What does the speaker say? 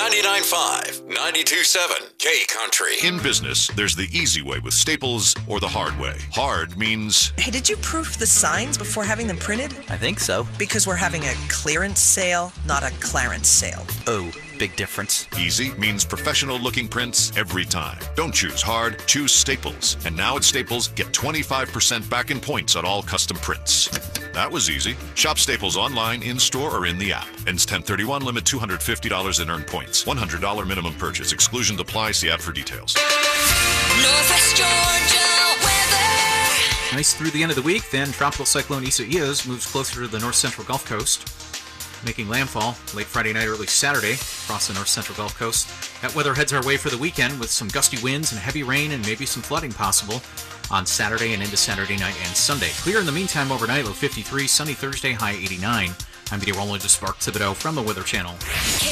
99.5, 92.7, K Country. In business, there's the easy way with Staples or the hard way. Hard means... Hey, did you proof the signs before having them printed? I think so. Because we're having a clearance sale, not a Clarence sale. Oh, big difference. Easy means professional-looking prints every time. Don't choose hard, choose Staples. And now at Staples, get 25% back in points on all custom prints. That was easy. Shop Staples online, in-store, or in the app. Ends 10/31, limit $250 in earned points. $100 minimum purchase. Exclusions apply. See app for details. Northwest Georgia weather. Nice through the end of the week, then Tropical Cyclone Isaias moves closer to the north-central Gulf Coast, making landfall late Friday night, early Saturday across the north-central Gulf Coast. That weather heads our way for the weekend with some gusty winds and heavy rain and maybe some flooding possible on Saturday and into Saturday night and Sunday. Clear in the meantime overnight, low 53, sunny Thursday, high 89. I'm meteorologist Mark Thibodeau from the Weather Channel.